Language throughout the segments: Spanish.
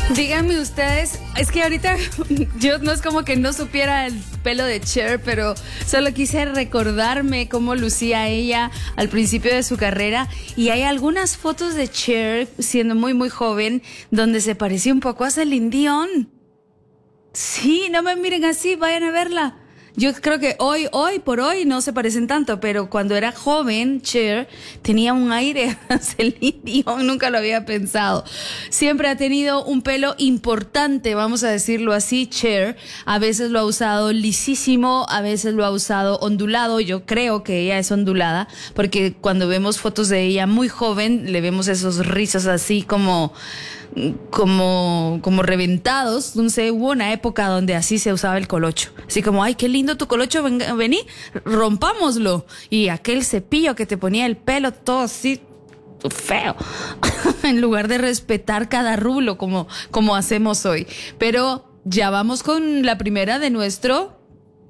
Díganme ustedes, es que ahorita yo no es como que no supiera el pelo de Cher, pero solo quise recordarme cómo lucía ella al principio de su carrera, y hay algunas fotos de Cher siendo muy muy joven donde se parecía un poco a Celine Dion. Sí, no me miren así, vayan a verla. Yo creo que hoy por hoy no se parecen tanto, pero cuando era joven, Cher tenía un aire a Celine Dion, nunca lo había pensado. Siempre ha tenido un pelo importante, vamos a decirlo así, Cher. A veces lo ha usado lisísimo, a veces lo ha usado ondulado. Yo creo que ella es ondulada, porque cuando vemos fotos de ella muy joven, le vemos esos rizos así como reventados. No sé, hubo una época donde así se usaba el colocho, así como, ay, qué lindo tu colocho, vení, rompámoslo, y aquel cepillo que te ponía el pelo todo así feo en lugar de respetar cada rulo como hacemos hoy. Pero ya vamos con la primera de nuestro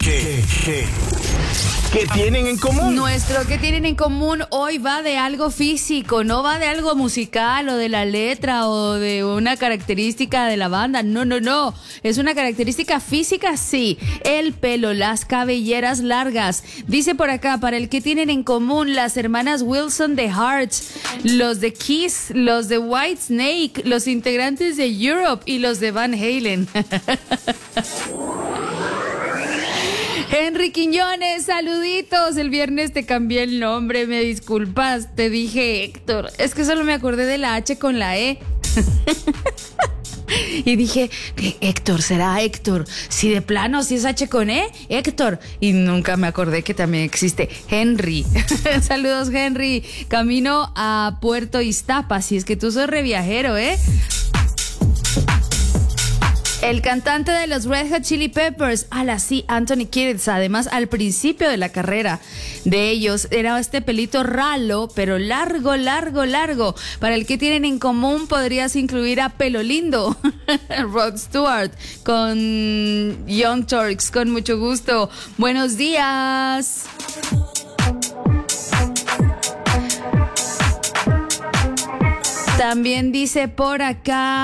¿Qué tienen en común? Nuestro ¿qué tienen en común? Hoy va de algo físico, no va de algo musical o de la letra o de una característica de la banda. No. Es una característica física, sí. El pelo, las cabelleras largas. Dice por acá, para el ¿qué tienen en común? Las hermanas Wilson de Hearts, los de Kiss, los de Whitesnake, los integrantes de Europe y los de Van Halen. Henry Quiñones, saluditos. El viernes te cambié el nombre, me disculpas. Te dije Héctor. Es que solo me acordé de la H con la E. Y dije, Héctor, será Héctor. Si de plano, si es H con E, Héctor. Y nunca me acordé que también existe Henry. Saludos, Henry. Camino a Puerto Iztapa. Si es que tú sos reviajero, ¿eh? El cantante de los Red Hot Chili Peppers, sí, Anthony Kiedis. Además, al principio de la carrera de ellos, era este pelito ralo, pero largo. Para el que tienen en común, podrías incluir a Pelo Lindo, Rod Stewart, con Young Turks, con mucho gusto. Buenos días. También dice por acá...